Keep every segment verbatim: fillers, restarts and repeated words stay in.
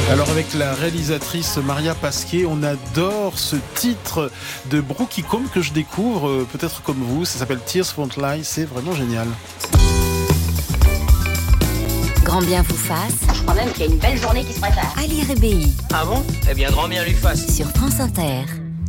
Alors avec la réalisatrice Maria Pasquet, on adore ce titre de Brookie Combe que je découvre, peut-être comme vous, ça s'appelle Tears Won't Lie, c'est vraiment génial. Grand bien vous fasse. Je crois même qu'il y a une belle journée qui se prépare. Ali Rébéi. Ah bon ? Eh bien, grand bien lui fasse. Sur France Inter.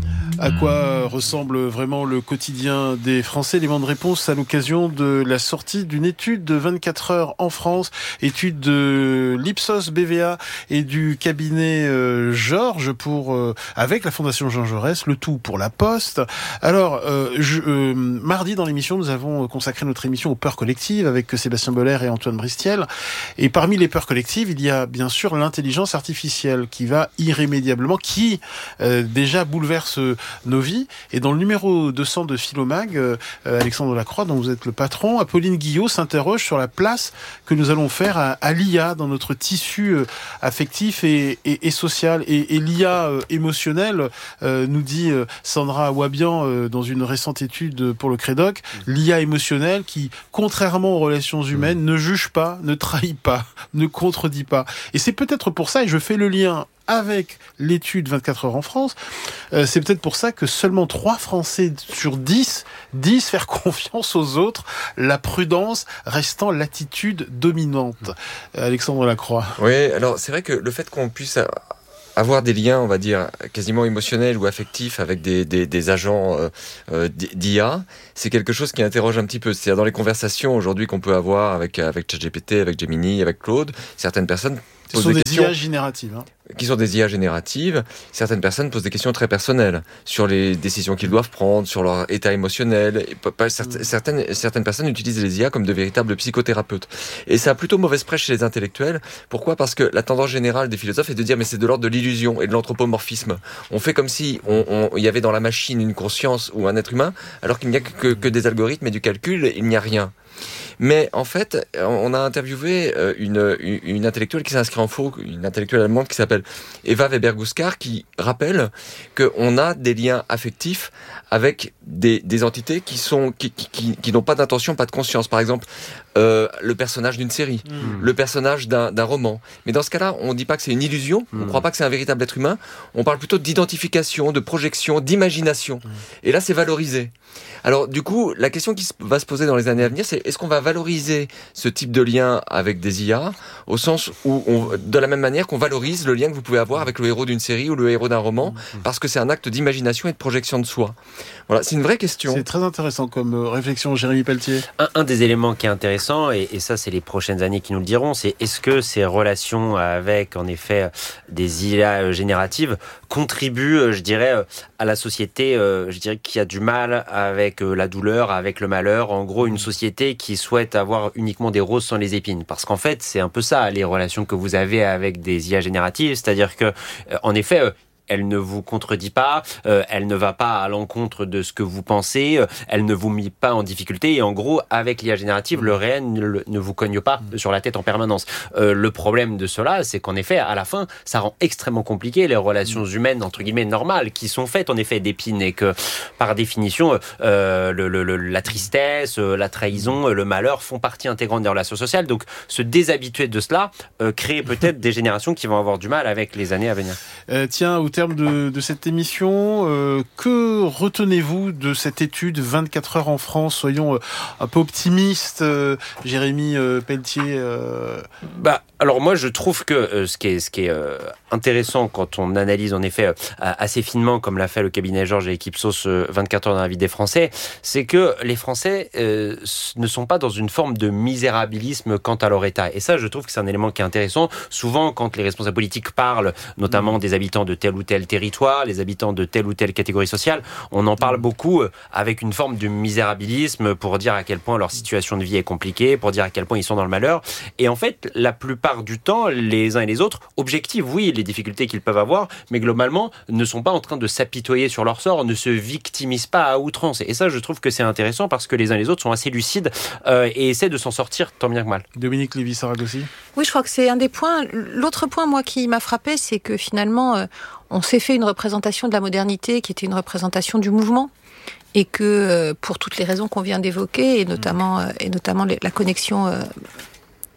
À quoi ressemble vraiment le quotidien des Français? Élément de réponse à l'occasion de la sortie d'une étude de vingt-quatre heures en France, étude de l'Ipsos B V A et du cabinet euh, Georges pour euh, avec la Fondation Jean Jaurès, le tout pour la Poste. Alors, euh, je, euh, mardi dans l'émission, nous avons consacré notre émission aux peurs collectives avec Sébastien Boller et Antoine Bristiel. Et parmi les peurs collectives, il y a bien sûr l'intelligence artificielle qui va irrémédiablement, qui euh, déjà bouleverse nos vies. Et dans le numéro deux cents de Philomag, euh, Alexandre Lacroix, dont vous êtes le patron, Apolline Guillot s'interroge sur la place que nous allons faire à, à l'I A dans notre tissu euh, affectif et, et, et social. Et, et l'I A euh, émotionnelle, euh, nous dit euh, Sandra Wabian euh, dans une récente étude pour le Crédoc, mmh. l'I A émotionnelle qui, contrairement aux relations humaines, mmh. ne juge pas, ne trahit pas, ne contredit pas. Et c'est peut-être pour ça, et je fais le lien avec l'étude vingt-quatre heures en France, euh, c'est peut-être pour ça que seulement trois Français sur dix disent faire confiance aux autres, la prudence restant l'attitude dominante. Euh, Alexandre Lacroix. Oui, alors c'est vrai que le fait qu'on puisse avoir des liens, on va dire, quasiment émotionnels ou affectifs avec des, des, des agents euh, euh, d'I A, c'est quelque chose qui interroge un petit peu. C'est-à-dire dans les conversations aujourd'hui qu'on peut avoir avec, avec ChatGPT, avec Gemini, avec Claude, certaines personnes Ce sont des, des I A génératives. Hein. Qui sont des I A génératives. Certaines personnes posent des questions très personnelles sur les décisions qu'ils doivent prendre, sur leur état émotionnel. Certaines, certaines personnes utilisent les I A comme de véritables psychothérapeutes. Et ça a plutôt mauvaise presse chez les intellectuels. Pourquoi ? Parce que la tendance générale des philosophes est de dire mais c'est de l'ordre de l'illusion et de l'anthropomorphisme. On fait comme si on, on, il y avait dans la machine une conscience ou un être humain, alors qu'il n'y a que, que des algorithmes et du calcul, il n'y a rien. Mais en fait, on a interviewé une, une, une intellectuelle qui s'inscrit en faux, une intellectuelle allemande qui s'appelle Eva Weber-Guskar, qui rappelle qu'on a des liens affectifs avec des, des entités qui sont qui, qui, qui, qui n'ont pas d'intention, pas de conscience. Par exemple, euh, le personnage d'une série, mmh. le personnage d'un, d'un roman. Mais dans ce cas-là, on ne dit pas que c'est une illusion, mmh. on ne croit pas que c'est un véritable être humain, on parle plutôt d'identification, de projection, d'imagination. Mmh. Et là, c'est valorisé. Alors du coup, la question qui va se poser dans les années à venir, c'est est-ce qu'on va valoriser ce type de lien avec des I A au sens où, on, de la même manière qu'on valorise le lien que vous pouvez avoir avec le héros d'une série ou le héros d'un roman, parce que c'est un acte d'imagination et de projection de soi. Voilà, c'est une vraie question. C'est très intéressant comme réflexion, Jérémy Pelletier. Un, un des éléments qui est intéressant, et, et ça c'est les prochaines années qui nous le diront, c'est est-ce que ces relations avec, en effet, des I A génératives contribuent, je dirais, à la société, je dirais, qui a du mal avec la douleur, avec le malheur, en gros une société qui souhaite avoir uniquement des roses sans les épines. Parce qu'en fait, c'est un peu ça, les relations que vous avez avec des I A génératives, c'est-à-dire que, en effet, elle ne vous contredit pas, euh, elle ne va pas à l'encontre de ce que vous pensez, euh, elle ne vous met pas en difficulté, et en gros, avec l'I A générative, le réel ne, ne vous cogne pas sur la tête en permanence. Euh, le problème de cela, c'est qu'en effet, à la fin, ça rend extrêmement compliqué les relations humaines, entre guillemets, normales, qui sont faites, en effet, d'épines, et que, par définition, euh, le, le, la tristesse, la trahison, le malheur font partie intégrante des relations sociales. Donc, se déshabituer de cela euh, crée peut-être des générations qui vont avoir du mal avec les années à venir. Euh, tiens, au terme de, de cette émission, euh, que retenez-vous de cette étude vingt-quatre heures en France? Soyons euh, un peu optimistes, euh, Jérémy euh, Pelletier. Euh... Bah, alors moi, je trouve que euh, ce qui est, ce qui est euh, intéressant quand on analyse en effet euh, assez finement, comme l'a fait le cabinet Georges et l'équipe Sauce euh, vingt-quatre heures dans la vie des Français, c'est que les Français euh, ne sont pas dans une forme de misérabilisme quant à leur état. Et ça, je trouve que c'est un élément qui est intéressant. Souvent, quand les responsables politiques parlent, notamment mmh. des habitants de tel ou tel territoire, les habitants de telle ou telle catégorie sociale, on en parle beaucoup euh, avec une forme de misérabilisme pour dire à quel point leur situation de vie est compliquée, pour dire à quel point ils sont dans le malheur. Et en fait, la plupart du temps, les uns et les autres objectivent, oui, les difficultés qu'ils peuvent avoir, mais globalement, ne sont pas en train de s'apitoyer sur leur sort, ne se victimisent pas à outrance. Et ça, je trouve que c'est intéressant parce que les uns et les autres sont assez lucides euh, et essaient de s'en sortir tant bien que mal. Dominique Lévy-Saragosi. Oui, je crois que c'est un des points. L'autre point, moi, qui m'a frappé, c'est que finalement, euh, on s'est fait une représentation de la modernité qui était une représentation du mouvement. Et que, euh, pour toutes les raisons qu'on vient d'évoquer, et notamment, euh, et notamment les, la connexion... Euh,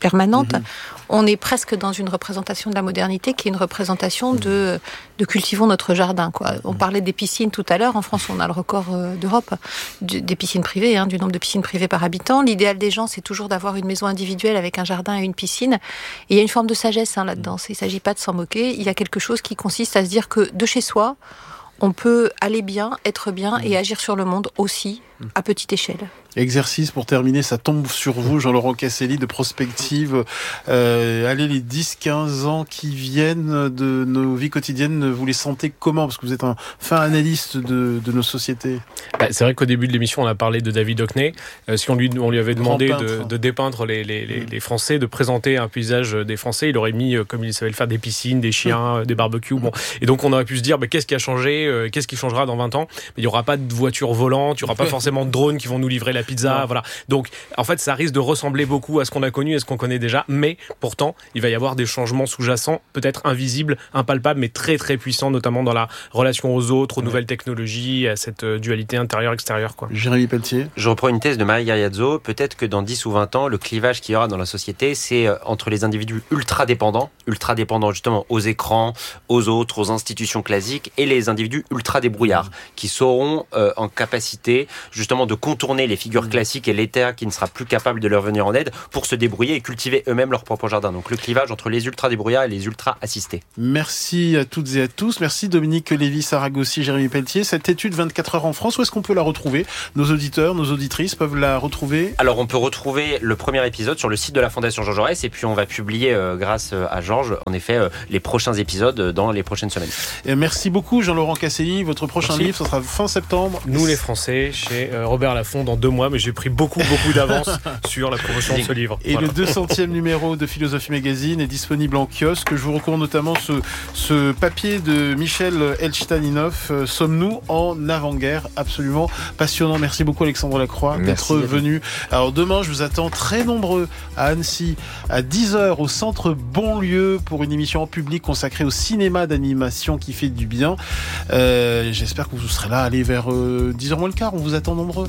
permanente, Mmh. on est presque dans une représentation de la modernité qui est une représentation de, de cultivons notre jardin, quoi. On parlait des piscines tout à l'heure. En France, on a le record euh, d'Europe du, des piscines privées, hein, du nombre de piscines privées par habitant. L'idéal des gens, c'est toujours d'avoir une maison individuelle avec un jardin et une piscine. Et il y a une forme de sagesse hein, là-dedans. Il ne s'agit pas de s'en moquer. Il y a quelque chose qui consiste à se dire que de chez soi, on peut aller bien, être bien et agir sur le monde aussi, à petite échelle. Exercice pour terminer, ça tombe sur vous, Jean-Laurent Casselli, de prospective. Euh, allez, les dix quinze ans qui viennent de nos vies quotidiennes, vous les sentez comment ? Parce que vous êtes un fin analyste de, de nos sociétés. Bah, c'est vrai qu'au début de l'émission, on a parlé de David Hockney. Euh, si on lui, on lui avait demandé Grand de, peintre. de dépeindre les, les, les, les Français, de présenter un paysage des Français, il aurait mis, euh, comme il savait le faire, des piscines, des chiens, euh, des barbecues. Bon. Et donc, on aurait pu se dire, bah, qu'est-ce qui a changé ? euh, Qu'est-ce qui changera dans vingt ans ? Mais il n'y aura pas de voitures volantes, il n'y aura pas forcément de drones qui vont nous livrer la pizza. Voilà. Donc, en fait, ça risque de ressembler beaucoup à ce qu'on a connu et ce qu'on connaît déjà. Mais pourtant, il va y avoir des changements sous-jacents, peut-être invisibles, impalpables, mais très très puissants, notamment dans la relation aux autres, aux nouvelles technologies, à cette euh, dualité intérieure-extérieure, quoi. Jérémy Pelletier. Je reprends une thèse de Marie Gariazzo. Peut-être que dans dix ou vingt ans, le clivage qu'il y aura dans la société, c'est euh, entre les individus ultra dépendants, ultra dépendants justement aux écrans, aux autres, aux institutions classiques, et les individus ultra débrouillards, qui seront euh, en capacité justement de contourner les figures classiques et l'État qui ne sera plus capable de leur venir en aide pour se débrouiller et cultiver eux-mêmes leur propre jardin. Donc le clivage entre les ultra débrouillards et les ultra assistés. Merci à toutes et à tous. Merci Dominique Lévy-Saragosi, Jérémy Pelletier. Cette étude vingt-quatre heures en France, où est-ce qu'on peut la retrouver ? Nos auditeurs, nos auditrices peuvent la retrouver ? Alors on peut retrouver le premier épisode sur le site de la Fondation Jean Jaurès et puis on va publier euh, grâce à Georges en effet euh, les prochains épisodes dans les prochaines semaines. Et merci beaucoup Jean-Laurent Casselli. Votre prochain Merci. livre, ce sera fin septembre. Nous, les Français, chez euh, Robert Laffont, dans deux mois, mais j'ai pris beaucoup, beaucoup d'avance sur la promotion de ce livre. Et Voilà. le deux centième numéro de Philosophie Magazine est disponible en kiosque. Je vous recommande notamment ce, ce papier de Michel Elchtaninov, euh, Sommes-nous en avant-guerre ? Absolument passionnant. Merci beaucoup Alexandre Lacroix Merci, d'être venu. Alors demain, je vous attends très nombreux à Annecy à dix heures au centre Bonlieu pour une émission en public consacrée au cinéma d'animation qui fait du bien. Euh, j'espère que vous serez là. Allez vers euh, dix heures moins le quart. On vous attend nombreux.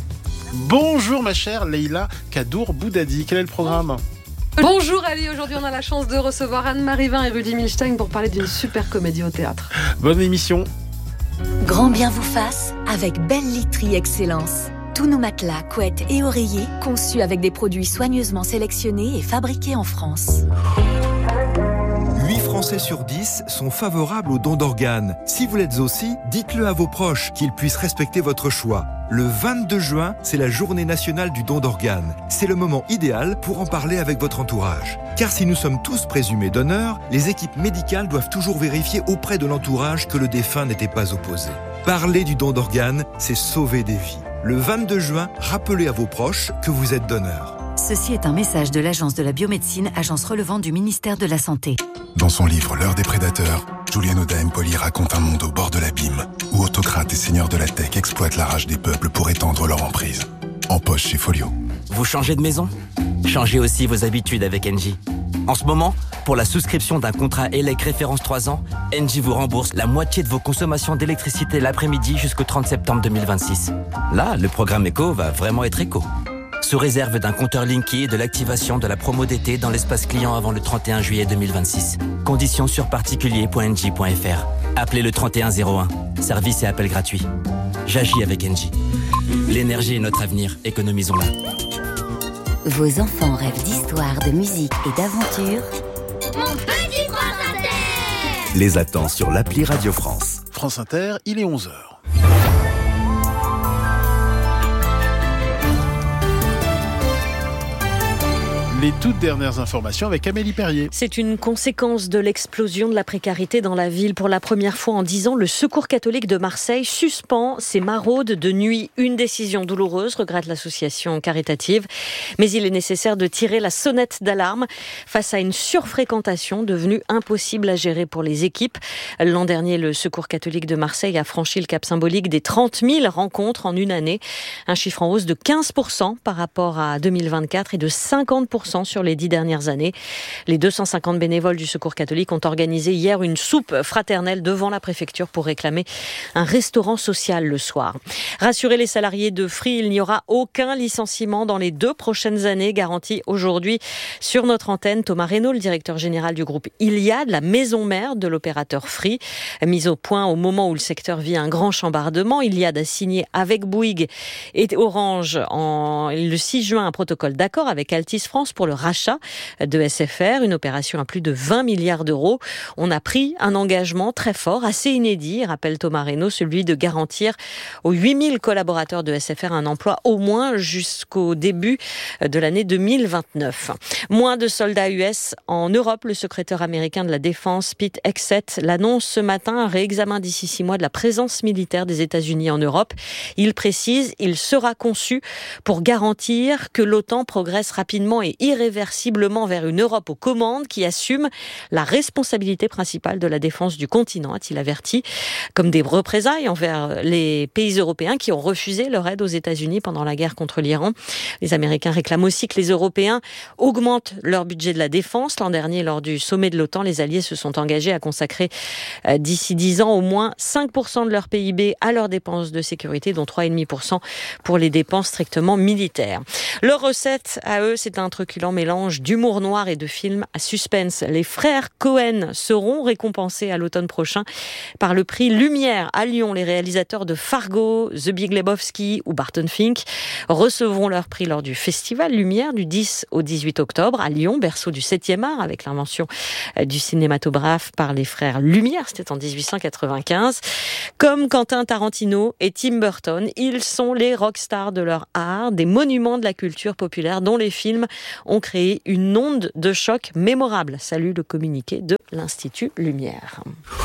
Bonjour ma chère Leïla Kadour Boudadi. Quel est le programme ? Bonjour Ali, aujourd'hui on a la chance de recevoir Anne-Marie Vin et Rudy Milstein pour parler d'une super comédie au théâtre. Bonne émission. Grand bien vous fasse avec Belle Literie Excellence. Tous nos matelas, couettes et oreillers conçus avec des produits soigneusement sélectionnés et fabriqués en France. huit Français sur dix sont favorables au don d'organes. Si vous l'êtes aussi, dites-le à vos proches, qu'ils puissent respecter votre choix. Le vingt-deux juin, c'est la journée nationale du don d'organes. C'est le moment idéal pour en parler avec votre entourage. Car si nous sommes tous présumés donneurs, les équipes médicales doivent toujours vérifier auprès de l'entourage que le défunt n'était pas opposé. Parler du don d'organes, c'est sauver des vies. Le vingt-deux juin, rappelez à vos proches que vous êtes donneur. Ceci est un message de l'Agence de la biomédecine, agence relevant du ministère de la Santé. Dans son livre L'heure des prédateurs, Julian Oda Empoli raconte un monde au bord de l'abîme, où autocrates et seigneurs de la tech exploitent la rage des peuples pour étendre leur emprise. En poche chez Folio. Vous changez de maison ? Changez aussi vos habitudes avec Engie. En ce moment, pour la souscription d'un contrat E L E C référence trois ans, Engie vous rembourse la moitié de vos consommations d'électricité l'après-midi jusqu'au trente septembre deux mille vingt-six. Là, le programme éco va vraiment être éco. Sous réserve d'un compteur Linky et de l'activation de la promo d'été dans l'espace client avant le trente et un juillet deux mille vingt-six. Conditions sur particulier point engie point f r. Appelez le trente et un zéro un. Service et appel gratuit. J'agis avec Engie. L'énergie est notre avenir. Économisons-la. Vos enfants rêvent d'histoire, de musique et d'aventure. Mon petit France Inter. Les attend sur l'appli Radio France. France Inter, il est onze heures. Les toutes dernières informations avec Amélie Perrier. C'est une conséquence de l'explosion de la précarité dans la ville. Pour la première fois en dix ans, le Secours catholique de Marseille suspend ses maraudes de nuit. Une décision douloureuse, regrette l'association caritative. Mais il est nécessaire de tirer la sonnette d'alarme face à une surfréquentation devenue impossible à gérer pour les équipes. L'an dernier, le Secours catholique de Marseille a franchi le cap symbolique des trente mille rencontres en une année. Un chiffre en hausse de quinze pour cent par rapport à deux mille vingt-quatre et de cinquante pour cent pour cent sur les dix dernières années. Les deux cent cinquante bénévoles du Secours catholique ont organisé hier une soupe fraternelle devant la préfecture pour réclamer un restaurant social le soir. Rassurer les salariés de Free, il n'y aura aucun licenciement dans les deux prochaines années, garantit aujourd'hui sur notre antenne Thomas Reynaud, le directeur général du groupe Iliad, la maison mère de l'opérateur Free. Mise au point au moment où le secteur vit un grand chambardement, Iliad a signé avec Bouygues et Orange en, le six juin un protocole d'accord avec Altice France pour le rachat de S F R, une opération à plus de vingt milliards d'euros. On a pris un engagement très fort, assez inédit, rappelle Thomas Reynaud, celui de garantir aux huit mille collaborateurs de S F R un emploi au moins jusqu'au début de l'année deux mille vingt-neuf. Moins de soldats U S en Europe, le secrétaire américain de la Défense, Pete Hegseth, l'annonce ce matin, un réexamen d'ici six mois de la présence militaire des États-Unis en Europe. Il précise, il sera conçu pour garantir que l'OTAN progresse rapidement et irréversiblement vers une Europe aux commandes qui assume la responsabilité principale de la défense du continent, a-t-il averti, comme des représailles envers les pays européens qui ont refusé leur aide aux États-Unis pendant la guerre contre l'Iran. Les Américains réclament aussi que les Européens augmentent leur budget de la défense. L'an dernier, lors du sommet de l'OTAN, les alliés se sont engagés à consacrer euh, d'ici dix ans au moins cinq pour cent de leur P I B à leurs dépenses de sécurité, dont trois virgule cinq pour cent pour les dépenses strictement militaires. Leur recette, à eux, c'est un truculent mélange d'humour noir et de films à suspense. Les frères Cohen seront récompensés à l'automne prochain par le prix Lumière à Lyon. Les réalisateurs de Fargo, The Big Lebowski ou Barton Fink recevront leur prix lors du festival Lumière du dix au dix-huit octobre à Lyon, berceau du septième art, avec l'invention du cinématographe par les frères Lumière. C'était en dix-huit cent quatre-vingt-quinze. Comme Quentin Tarantino et Tim Burton, ils sont les rockstars de leur art, des monuments de la culture populaire dont les films ont créé une onde de choc mémorable. Salut le communiqué de l'Institut Lumière.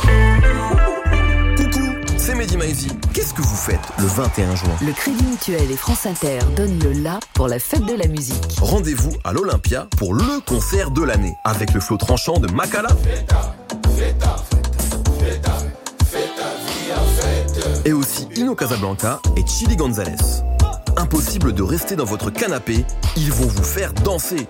Coucou, c'est Mehdi Maizi. Qu'est-ce que vous faites le vingt et un juin ? Le Crédit Mutuel et France Inter donnent le la pour la fête de la musique. Rendez-vous à l'Olympia pour le concert de l'année avec le flot tranchant de Makala. Feta, feta, feta, feta, feta, et aussi Ino Casablanca et Chili Gonzalez. Impossible de rester dans votre canapé, ils vont vous faire danser.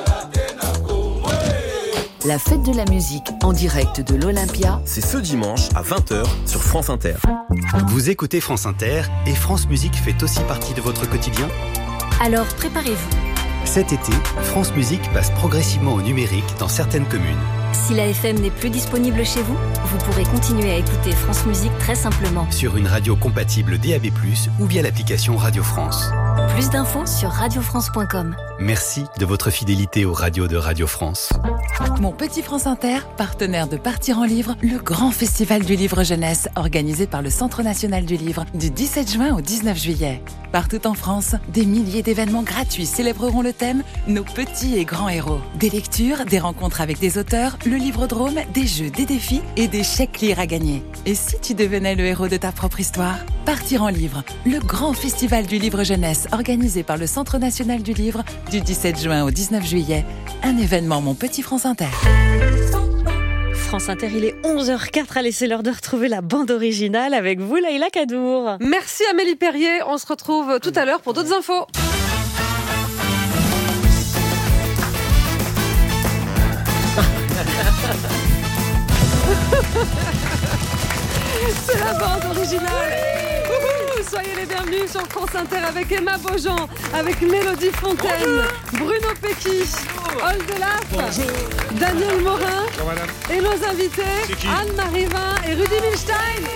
La fête de la musique en direct de l'Olympia, c'est ce dimanche à vingt heures sur France Inter. Vous écoutez France Inter et France Musique fait aussi partie de votre quotidien ? Alors préparez-vous. Cet été, France Musique passe progressivement au numérique dans certaines communes. Si la F M n'est plus disponible chez vous, vous pourrez continuer à écouter France Musique très simplement. Sur une radio compatible D A B plus, ou via l'application Radio France. Plus d'infos sur radio france point com. Merci de votre fidélité aux radios de Radio France. Mon petit France Inter, partenaire de Partir en Livre, le grand festival du livre jeunesse organisé par le Centre national du livre du dix-sept juin au dix-neuf juillet. Partout en France, des milliers d'événements gratuits célébreront le thème « Nos petits et grands héros ». Des lectures, des rencontres avec des auteurs, le livrodrome, des jeux, des défis et des chèques lire à gagner. Et si tu devenais le héros de ta propre histoire ? Partir en Livre, le grand festival du livre jeunesse organisé par le Centre national du livre du dix-sept juin au dix-neuf juillet. Un événement Mon Petit France Inter. France Inter, il est onze heures zéro quatre. Allez, c'est l'heure de retrouver la bande originale avec vous, Laïla Kadour. Merci Amélie Perrier. On se retrouve tout à l'heure pour d'autres infos. C'est la bande originale. Wouhou, soyez les bienvenus sur France Inter avec Emma Beaujean, avec Mélodie Fontaine, Bonjour. Bruno Pecky, Oldelaf, Daniel Morin et nos invités Anne-Marie Vin et Rudy Milstein.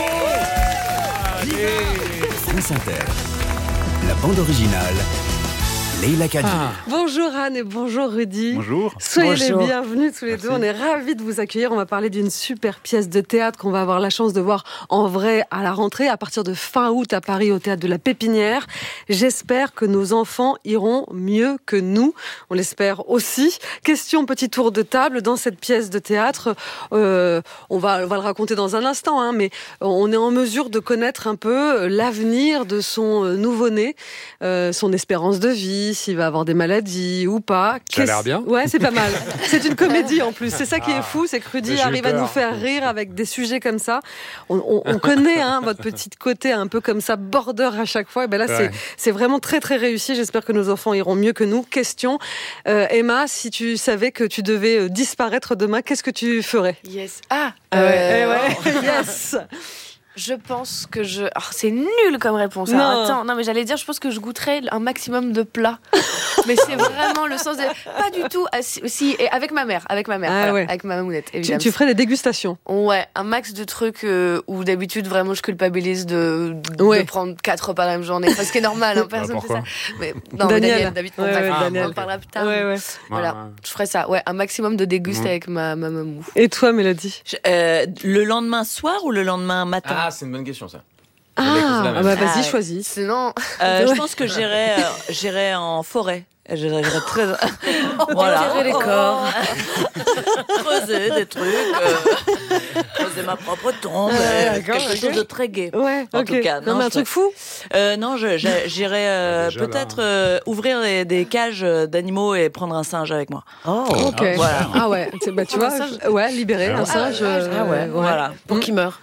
France Inter, la bande originale. Leïla Kadour. Ah. Bonjour Anne et bonjour Rudy. Bonjour. Soyez bonjour. les bienvenus tous les Merci. deux. On est ravis de vous accueillir. On va parler d'une super pièce de théâtre qu'on va avoir la chance de voir en vrai à la rentrée à partir de fin août à Paris au théâtre de la Pépinière. J'espère que nos enfants iront mieux que nous. On l'espère aussi. Question petit tour de table dans cette pièce de théâtre. Euh, on va, on va le raconter dans un instant, hein, mais on est en mesure de connaître un peu l'avenir de son nouveau-né, euh, son espérance de vie, dit s'il va avoir des maladies ou pas. Ça a l'air bien. Ouais, c'est pas mal. C'est une comédie en plus. C'est ça qui est fou, c'est que Rudy J'ai arrive à peur. nous faire rire avec des sujets comme ça. On, on, on connaît hein, votre petit côté un peu comme ça, border à chaque fois. Et ben là, Ouais. c'est, c'est vraiment très très réussi. J'espère que nos enfants iront mieux que nous. Question, euh, Emma, si tu savais que tu devais euh, disparaître demain, qu'est-ce que tu ferais? Yes. Ah, Ah ouais, euh, eh ouais. Yes. Je pense que je. Oh, c'est nul comme réponse. Non. Alors, attends, non, mais j'allais dire, je pense que je goûterais un maximum de plats. Mais c'est vraiment le sens de. Pas du tout. Ah, si, si, et avec ma mère, avec ma mère, Ah voilà, ouais. avec ma mamounette, Tu, évidemment. tu ferais des dégustations. Ouais, un max de trucs euh, où d'habitude vraiment je culpabilise de, de, Ouais. de prendre quatre repas la même journée. Enfin, ce qui est normal, hein, personne fait pourquoi ça. Mais, non, Daniel. mais Daniel, David, bon, Ouais, bref, ouais, on Daniel. en parlera plus tard. Ouais, ouais. Voilà, Ouais, ouais. je ferais ça. Ouais, un maximum de dégustes Mmh. avec ma, ma mamou. Et toi, Mélodie? Je- euh, le lendemain soir ou le lendemain matin? Ah, c'est une bonne question ça. Ah, la ah même. bah vas-y, Ah ouais. choisis. Sinon, Euh, Ouais. Je pense que j'irai, euh, j'irai en forêt. J'irai j'irai très. enterrer les corps. Creuser des trucs. euh, creuser ma propre tombe. Ouais, euh, d'accord, quelque ok. chose de très gai. Ouais, En ok. tout cas, non, non, mais un je truc fou. Euh, non, je- je- j'irai euh, Déjà, là. peut-être euh, ouvrir des, des cages d'animaux et prendre un singe avec moi. Oh, Ok. Voilà. Ah ouais, c'est- bah, tu vois, Un singe. je- ouais, libérer un Alors, singe. euh, ah ouais, Voilà. pour qu'il meure.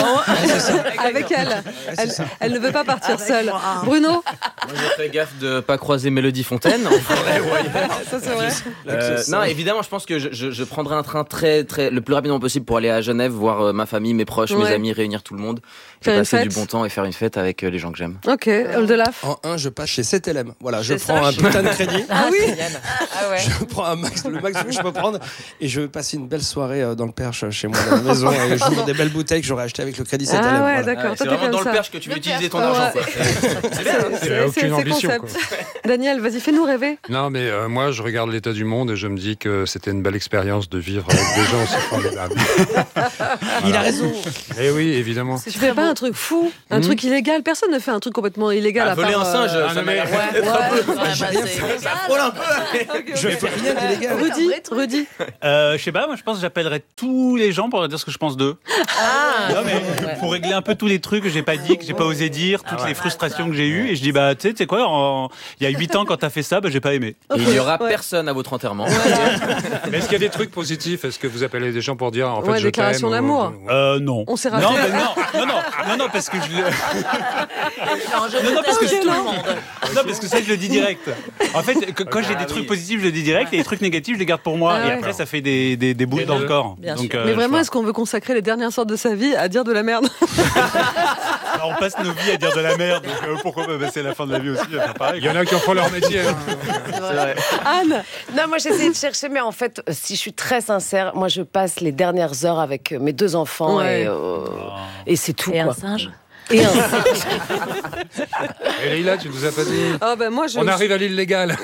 Avec elle. Elle, elle ne veut pas partir Avec seule. moi. Bruno, Moi, je fais gaffe de pas croiser Mélodie Fontaine. en forêt ou ailleurs. ça c'est vrai. Euh, non, évidemment, je pense que je, je, je prendrai un train très, très, le plus rapidement possible pour aller à Genève, voir euh, ma famille, mes proches, Ouais. mes amis, réunir tout le monde, et Faire une passer fête. du bon temps et faire une fête avec euh, les gens que j'aime. Ok, Oldelaf. En un, je passe chez sept L M. Voilà, je C'est prends ça, un je- putain de crédit. Ah oui. Ah ouais. Je prends un max, le max que je peux prendre et je vais passer une belle soirée euh, dans le Perche chez moi dans la maison et j'ouvre des belles bouteilles que j'aurais achetées avec le crédit sept L M. Ah ouais, voilà. d'accord. c'est Toi, t'es vraiment comme dans le ça. perche que tu veux utiliser ton Ouais. argent. Quoi. C'est- Il y a c'est- aucune c'est ambition, concept. Daniel, vas-y, fais-nous rêver. Non, mais euh, moi, je regarde l'état du monde et je me dis que c'était une belle expérience de vivre avec des gens aussi formidables. Il a raison. Et oui, évidemment. Tu fais pas un truc fou, un Hmm. truc illégal. Personne ne fait un truc complètement illégal Ah, à voler part, un singe, euh, ça m'a l'air Ouais, d'être un peu- ouais, bah, c'est- Ça frôle un peu. Je fais rien d'illégal. Rudy, Rudy. Euh, je sais pas, moi je pense que j'appellerais tous les gens pour leur dire ce que je pense d'eux. Ah, Non, mais pour régler un peu tous les trucs que j'ai pas dit, que j'ai pas osé dire, toutes les frustrations que j'ai eues. Et je dis, bah, tu sais, tu sais quoi, en- il y a huit ans quand t'as fait ça, bah, j'ai pas aimé. Et il n'y aura Ouais. personne à votre enterrement. Mais est-ce qu'il y a des trucs positifs? Est-ce que vous appelez des gens pour dire en fait Ouais, je déclaration t'aime, d'amour. ou- Euh, non. On s'est non, raté. bah, non, non, non, non, non, parce que je le... Non, je Non, non, parce que déteste je- tout le monde. Non, parce que ça, je le dis direct. En fait, que- quand j'ai des trucs positifs, je le dis direct, et les trucs négatifs, je les garde pour moi. Ah et ouais. après, ça fait des, des, des boules dans le corps. Bien Donc, sûr. euh, Mais je vraiment, sais est-ce qu'on veut consacrer les dernières sortes de sa vie à dire de la merde? pas. On passe nos vies à dire de la merde, donc euh, pourquoi pas passer la fin de la vie aussi à faire pareil. Il y en a qui en font leur métier. hein. c'est vrai. Anne. Non, moi j'essaie de chercher, mais en fait, si je suis très sincère, moi je passe les dernières heures avec mes deux enfants Ouais. et, euh, et c'est tout. Et un quoi. singe. Et un singe. Et Leïla, tu nous as pas dit. Ah ben moi, je, On arrive à l'illégal.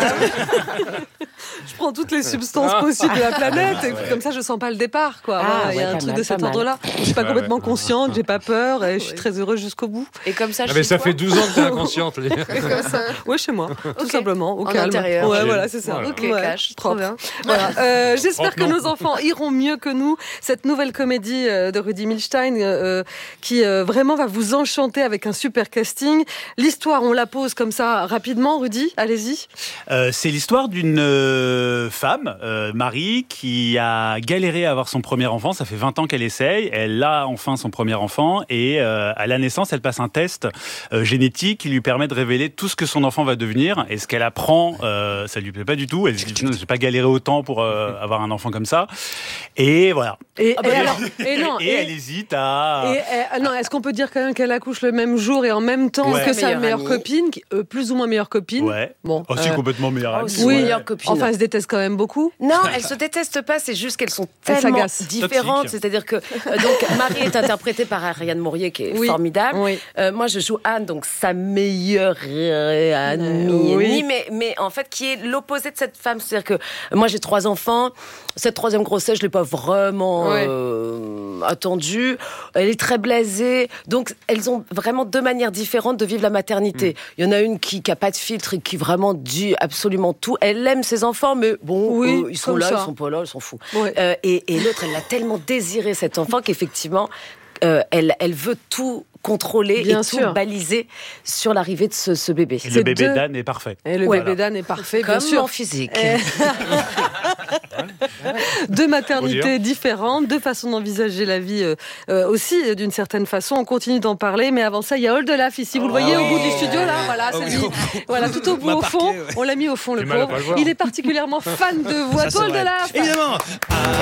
je prends toutes les substances Ah. possibles de la planète et Ouais. comme ça, je sens pas le départ, quoi. Ah, Voilà, il y ouais, a un pas truc mal, de cet pas mal. ordre-là. Je suis pas Ouais, complètement ouais. consciente, j'ai pas peur et je suis très heureuse jusqu'au bout. Et comme ça, Ah, je mais suis ça quoi fait douze ans que t'es inconsciente. Leïla. Et comme ça. Ouais, chez moi, tout Ok. simplement, au En calme. intérieur. Ouais, Ok. voilà, c'est ça. Voilà. Ok, Ouais, cash, trop propre. bien. Voilà. Euh, J'espère que Propre, non. nos enfants iront mieux que nous. Cette nouvelle comédie euh, de Rudy Milstein euh, qui euh, vraiment va vous enchanter avec un super casting. L'histoire, on la pose comme ça rapidement. Rudy, allez-y. Euh, c'est l'histoire d'une euh, femme, euh, Marie, qui a galéré à avoir son premier enfant. Ça fait vingt ans qu'elle essaye. Elle a enfin son premier enfant. Et euh, à la naissance, elle passe un test euh, génétique qui lui permet de révéler tout ce que son enfant va devenir. Et ce qu'elle apprend, euh, ça lui plaît pas du tout. Elle se dit, non, j'ai pas galéré autant pour euh, avoir un enfant comme ça. Et voilà. Et, Ah bah, et alors, et non, et et- elle hésite à... Et, euh, non, est-ce qu'on peut dire quand même qu'elle accouche le même jour et en même temps Ouais. que sa Meilleure meilleure amie. copine, qui- euh, plus ou moins meilleure copine? Ouais. Bon. Aussi euh, complètement meilleure amie. aussi oui, meilleure copine. enfin, elles se détestent quand même beaucoup. Non, elles se détestent pas, c'est juste qu'elles sont Elles tellement s'agacent. différentes. Toxiques. C'est-à-dire que euh, donc Marie est interprétée par Ariane Mourier qui est Oui. formidable. Oui. Euh, moi, je joue Anne, donc sa meilleure euh, amie, Euh, oui. ennemie, mais mais en fait qui est l'opposé de cette femme. C'est-à-dire que euh, moi j'ai trois enfants. Cette troisième grossesse, je l'ai pas vraiment Ouais. euh, attendue. Elle est très blasée. Donc elles ont vraiment deux manières différentes de vivre la maternité. Il y en a une qui qui a pas de filtre et qui vraiment dit absolument tout. Elle aime ses enfants, mais bon, Oui, euh, ils sont comme là, ça. ils sont pas là, ils s'en foutent. Ouais. Euh, et et l'autre, elle l'a tellement désiré cet enfant qu'effectivement, euh, elle elle veut tout contrôlé Bien et sûr. tout balisé sur l'arrivée de ce, ce bébé. Et le bébé deux... d'Anne est parfait. Et le Ouais, bébé voilà. d'Anne est parfait, Comme bien sûr. en physique. Et... Deux maternités différentes, deux façons d'envisager la vie euh, euh, aussi euh, d'une certaine façon. On continue d'en parler, mais avant ça, il y a Oldelaf ici. Vous le voyez Oh, au bout oui. du studio là, voilà, Oh, c'est oui, lui. au bout. Voilà, tout au bout m'a au marqué, fond. ouais. On l'a mis au fond le J'ai mal à pauvre. pas le voir. Il est particulièrement fan de voix. Ça, c'est vrai. Oldelaf. Évidemment.